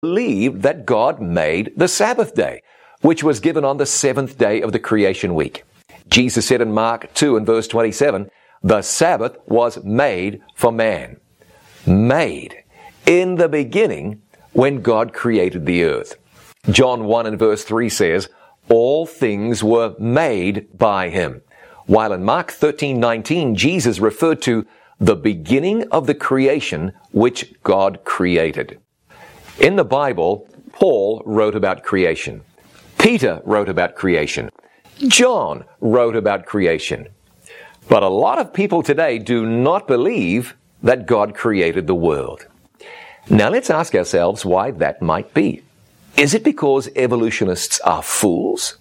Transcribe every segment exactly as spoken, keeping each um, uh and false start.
believed that God made the Sabbath day, which was given on the seventh day of the creation week. Jesus said in Mark two and verse twenty-seven, the Sabbath was made for man. Made. In the beginning, when God created the earth. John one and verse three says, all things were made by him. While in Mark thirteen nineteen, Jesus referred to the beginning of the creation which God created. In the Bible, Paul wrote about creation. Peter wrote about creation. John wrote about creation. But a lot of people today do not believe that God created the world. Now let's ask ourselves why that might be. Is it because evolutionists are fools?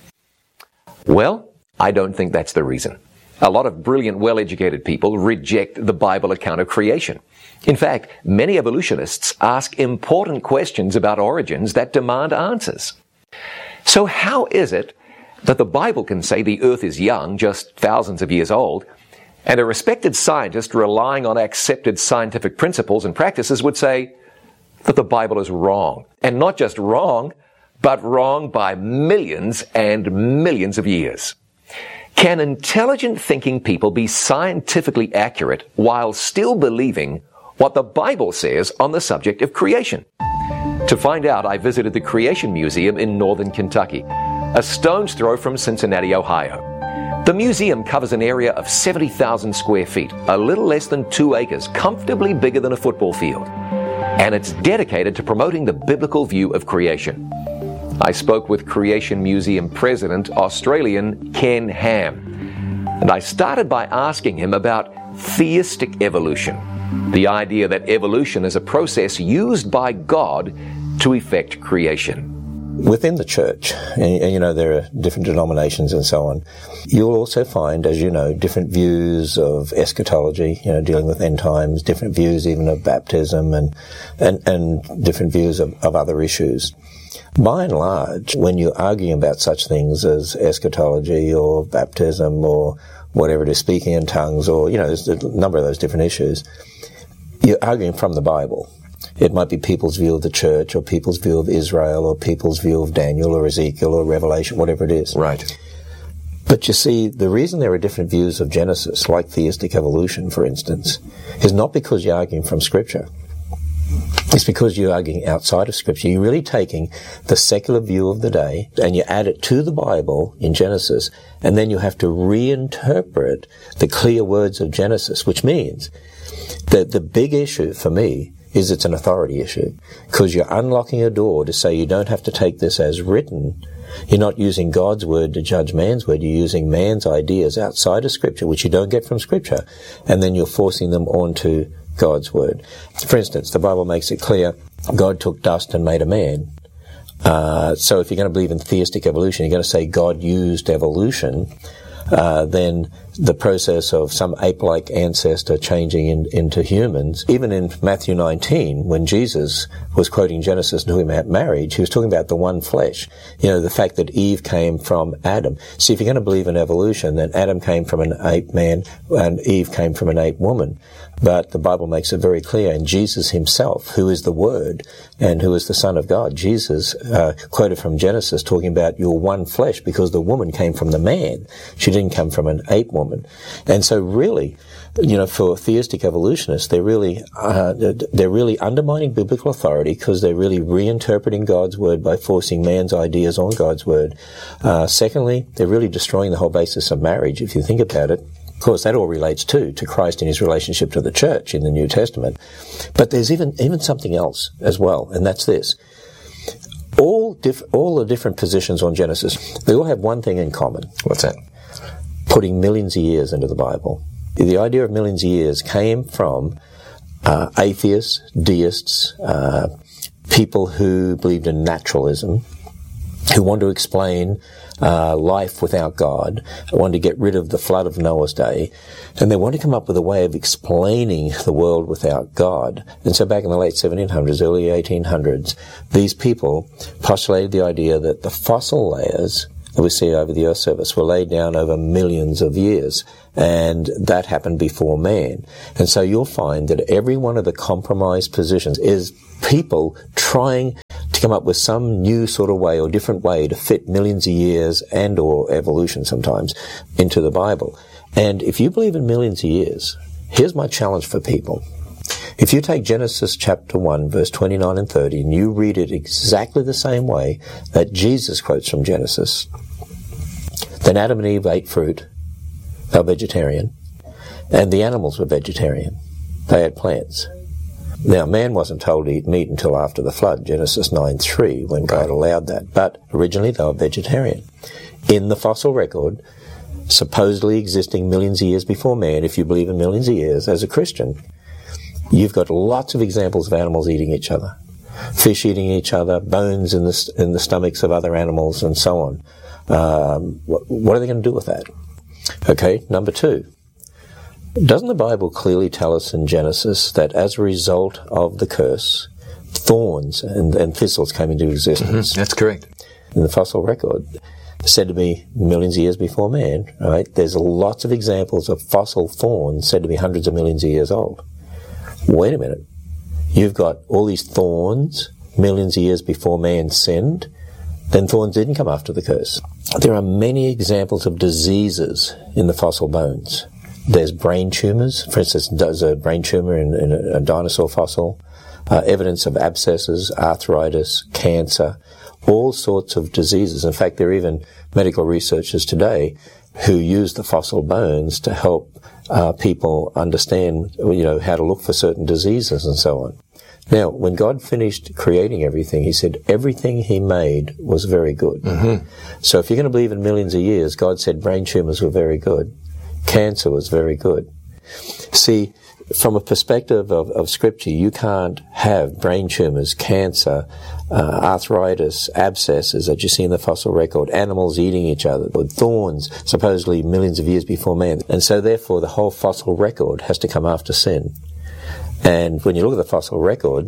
Well, I don't think that's the reason. A lot of brilliant, well-educated people reject the Bible account of creation. In fact, many evolutionists ask important questions about origins that demand answers. So how is it that the Bible can say the earth is young, just thousands of years old, and a respected scientist relying on accepted scientific principles and practices would say that the Bible is wrong? And not just wrong, but wrong by millions and millions of years. Can intelligent thinking people be scientifically accurate while still believing what the Bible says on the subject of creation? To find out, I visited the Creation Museum in northern Kentucky, a stone's throw from Cincinnati, Ohio. The museum covers an area of seventy thousand square feet, a little less than two acres, comfortably bigger than a football field. And it's dedicated to promoting the biblical view of creation. I spoke with Creation Museum President, Australian Ken Ham, and I started by asking him about theistic evolution, the idea that evolution is a process used by God to effect creation. Within the church, and you know, there are different denominations and so on, you'll also find, as you know, different views of eschatology, you know, dealing with end times, different views even of baptism and and, and different views of, of other issues. By and large, when you're arguing about such things as eschatology or baptism or whatever it is, speaking in tongues, or, you know, there's a number of those different issues, you're arguing from the Bible. It might be people's view of the church, or people's view of Israel, or people's view of Daniel or Ezekiel or Revelation, whatever it is. Right. But you see, the reason there are different views of Genesis, like theistic evolution, for instance, is not because you're arguing from Scripture. It's because you're arguing outside of Scripture. You're really taking the secular view of the day and you add it to the Bible in Genesis, and then you have to reinterpret the clear words of Genesis, which means that the big issue for me is it's an authority issue, because you're unlocking a door to say you don't have to take this as written. You're not using God's word to judge man's word. You're using man's ideas outside of Scripture, which you don't get from Scripture, and then you're forcing them onto God's word. For instance, the Bible makes it clear God took dust and made a man. Uh, so if you're going to believe in theistic evolution, you're going to say God used evolution, uh, then the process of some ape-like ancestor changing in, into humans. Even in Matthew nineteen, when Jesus was quoting Genesis and talking about marriage, he was talking about the one flesh. You know, the fact that Eve came from Adam. See, if you're going to believe in evolution, then Adam came from an ape man and Eve came from an ape woman. But the Bible makes it very clear, and Jesus himself, who is the Word and who is the Son of God, Jesus uh, quoted from Genesis talking about your one flesh, because the woman came from the man. She didn't come from an ape woman. And so really, you know, for theistic evolutionists, they're really, uh, they're really undermining biblical authority, because they're really reinterpreting God's Word by forcing man's ideas on God's Word. Uh, secondly, they're really destroying the whole basis of marriage, if you think about it. Of course, that all relates too to Christ and his relationship to the church in the New Testament. But there's even even something else as well, and that's this. All diff- all the different positions on Genesis, they all have one thing in common. What's that? Putting millions of years into the Bible. The idea of millions of years came from uh, atheists, deists, uh, people who believed in naturalism, who want to explain uh, life without God, want to get rid of the flood of Noah's day, and they want to come up with a way of explaining the world without God. And so back in the late seventeen hundreds, early eighteen hundreds, these people postulated the idea that the fossil layers that we see over the Earth's surface were laid down over millions of years, and that happened before man. And so you'll find that every one of the compromised positions is people trying to come up with some new sort of way or different way to fit millions of years and or evolution sometimes into the Bible. And if you believe in millions of years, here's my challenge for people. If you take Genesis chapter one, verse twenty-nine and thirty, and you read it exactly the same way that Jesus quotes from Genesis, then Adam and Eve ate fruit, they were vegetarian, and the animals were vegetarian. They had plants. Now, man wasn't told to eat meat until after the flood, Genesis nine three, when God allowed that. But originally they were vegetarian. In the fossil record, supposedly existing millions of years before man, if you believe in millions of years as a Christian, you've got lots of examples of animals eating each other. Fish eating each other, bones in the, in the stomachs of other animals, and so on. Um, what, what are they going to do with that? Okay, number two. Doesn't the Bible clearly tell us in Genesis that as a result of the curse, thorns and, and thistles came into existence? Mm-hmm, that's correct. In the fossil record, said to be millions of years before man, right? There's lots of examples of fossil thorns said to be hundreds of millions of years old. Wait a minute. You've got all these thorns millions of years before man sinned, then thorns didn't come after the curse. There are many examples of diseases in the fossil bones. There's brain tumors. For instance, there's a brain tumor in, in a, a dinosaur fossil. Uh, evidence of abscesses, arthritis, cancer, all sorts of diseases. In fact, there are even medical researchers today who use the fossil bones to help uh, people understand, you know, how to look for certain diseases and so on. Now, when God finished creating everything, He said everything He made was very good. Mm-hmm. So if you're going to believe in millions of years, God said brain tumors were very good. Cancer was very good. See, from a perspective of, of Scripture, you can't have brain tumors, cancer, uh, arthritis, abscesses that you see in the fossil record, animals eating each other, with thorns, supposedly millions of years before man. And so therefore the whole fossil record has to come after sin. And when you look at the fossil record,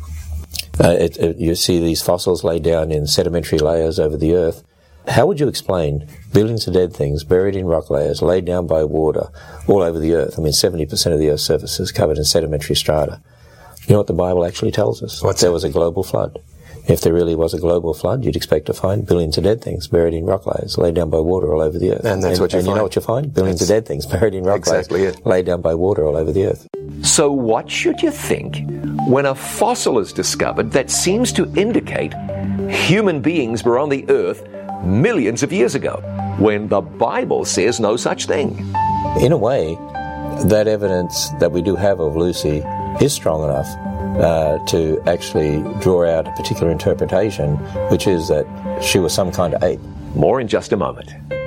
uh, it, it, you see these fossils laid down in sedimentary layers over the earth. How would you explain billions of dead things buried in rock layers, laid down by water, all over the earth? I mean, seventy percent of the earth's surface is covered in sedimentary strata. You know what the Bible actually tells us? What's there that? was a global flood. If there really was a global flood, you'd expect to find billions of dead things buried in rock layers, laid down by water all over the earth. And that's and, what you and find. you know what you find? Billions That's of dead things buried in rock exactly layers, it. laid down by water all over the earth. So what should you think when a fossil is discovered that seems to indicate human beings were on the earth millions of years ago, when the Bible says no such thing? In a way, that evidence that we do have of Lucy is strong enough uh, to actually draw out a particular interpretation, which is that she was some kind of ape. More in just a moment.